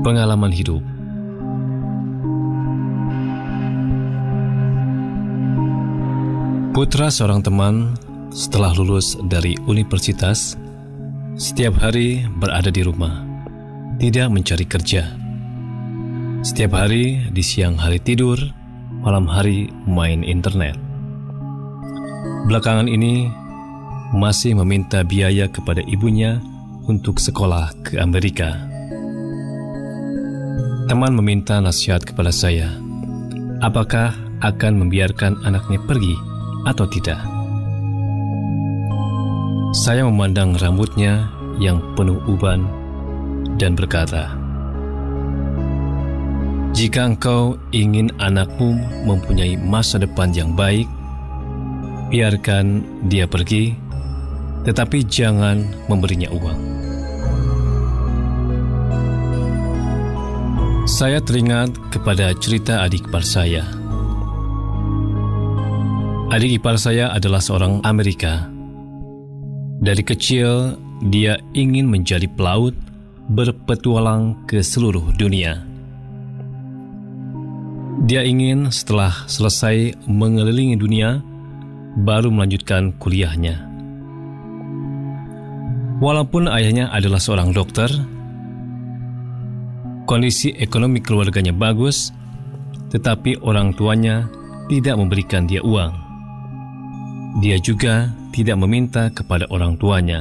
Pengalaman hidup. Putra seorang teman setelah lulus dari universitas, setiap hari berada di rumah, tidak mencari kerja. Setiap hari di siang hari tidur, malam hari main internet. Belakangan ini masih meminta biaya kepada ibunya untuk sekolah ke Amerika. Teman meminta nasihat kepada saya, apakah akan membiarkan anaknya pergi atau tidak. Saya memandang rambutnya yang penuh uban dan berkata, jika engkau ingin anakmu mempunyai masa depan yang baik, biarkan dia pergi, tetapi jangan memberinya uang. Saya teringat kepada cerita adik ipar saya. Adik ipar saya adalah seorang Amerika. Dari kecil, dia ingin menjadi pelaut, berpetualang ke seluruh dunia. Dia ingin setelah selesai mengelilingi dunia, baru melanjutkan kuliahnya. Walaupun ayahnya adalah seorang dokter, kondisi ekonomi keluarganya bagus, tetapi orang tuanya tidak memberikan dia uang. Dia juga tidak meminta kepada orang tuanya.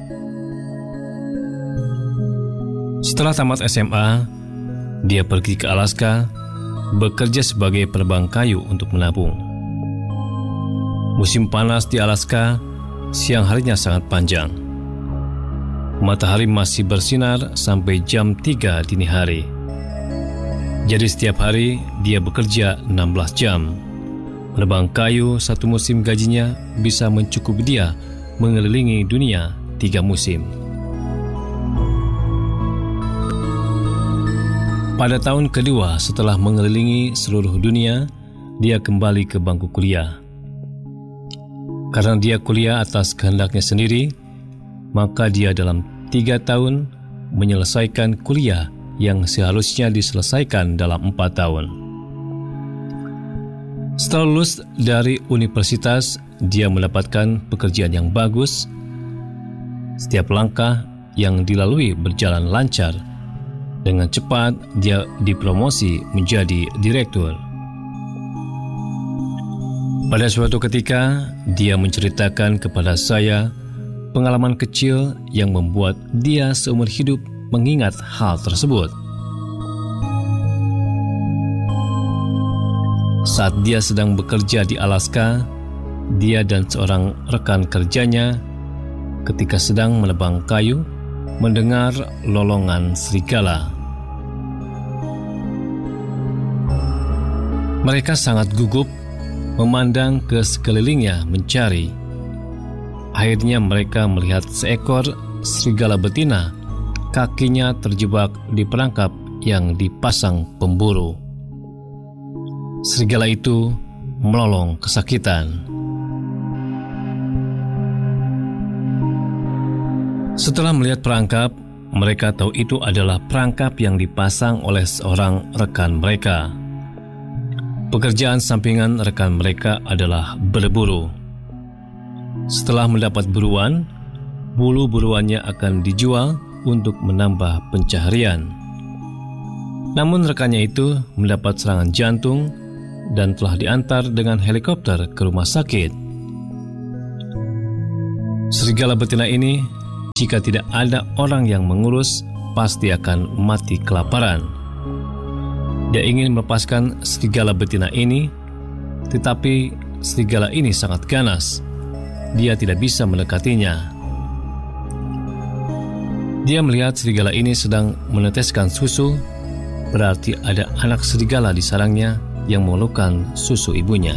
Setelah tamat SMA, dia pergi ke Alaska, bekerja sebagai penebang kayu untuk menabung. Musim panas di Alaska, siang harinya sangat panjang. Matahari masih bersinar sampai jam 3 dini hari. Jadi setiap hari dia bekerja 16 jam. Menebang kayu satu musim gajinya bisa mencukupi dia mengelilingi dunia 3 musim. Pada tahun kedua setelah mengelilingi seluruh dunia, dia kembali ke bangku kuliah. Karena dia kuliah atas kehendaknya sendiri, maka dia dalam 3 tahun menyelesaikan kuliah yang seharusnya diselesaikan dalam 4 tahun. Setelah lulus dari universitas, dia mendapatkan pekerjaan yang bagus. Setiap langkah yang dilalui berjalan lancar. Dengan cepat, dia dipromosi menjadi direktur. Pada suatu ketika, dia menceritakan kepada saya pengalaman kecil yang membuat dia seumur hidup mengingat hal tersebut. Saat dia sedang bekerja di Alaska, dia dan seorang rekan kerjanya ketika sedang menebang kayu mendengar lolongan serigala. Mereka sangat gugup memandang ke sekelilingnya mencari. Akhirnya mereka melihat seekor serigala betina, kakinya terjebak di perangkap yang dipasang pemburu. Serigala itu melolong kesakitan. Setelah melihat perangkap, mereka tahu itu adalah perangkap yang dipasang oleh seorang rekan mereka. Pekerjaan sampingan rekan mereka adalah berburu. Setelah mendapat buruan, bulu buruannya akan dijual untuk menambah pencaharian. Namun rekannya itu mendapat serangan jantung dan telah diantar dengan helikopter ke rumah sakit. Serigala betina ini, jika tidak ada orang yang mengurus, pasti akan mati kelaparan. Dia ingin melepaskan serigala betina ini, tetapi serigala ini sangat ganas. Dia tidak bisa mendekatinya. Dia melihat serigala ini sedang meneteskan susu, berarti ada anak serigala di sarangnya yang mengeluhkan susu ibunya.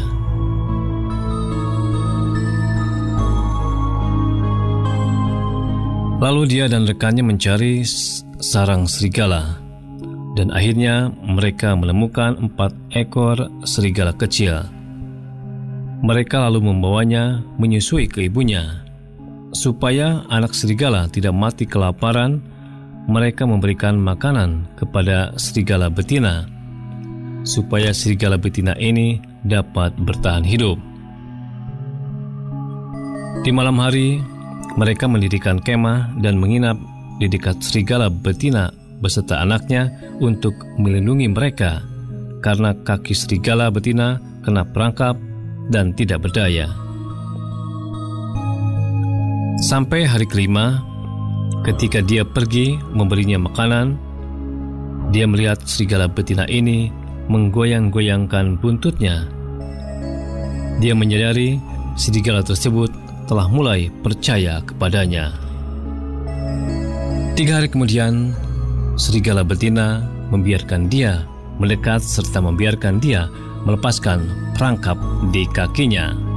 Lalu dia dan rekannya mencari sarang serigala, dan akhirnya mereka menemukan 4 ekor serigala kecil. Mereka lalu membawanya menyusui ke ibunya. Supaya anak serigala tidak mati kelaparan, mereka memberikan makanan kepada serigala betina, supaya serigala betina ini dapat bertahan hidup. Di malam hari, mereka mendirikan kemah dan menginap di dekat serigala betina beserta anaknya untuk melindungi mereka, karena kaki serigala betina kena perangkap dan tidak berdaya. Sampai hari kelima, ketika dia pergi memberinya makanan, dia melihat serigala betina ini menggoyang-goyangkan buntutnya. Dia menyadari serigala tersebut telah mulai percaya kepadanya. 3 hari kemudian, serigala betina membiarkan dia mendekat serta membiarkan dia melepaskan perangkap di kakinya.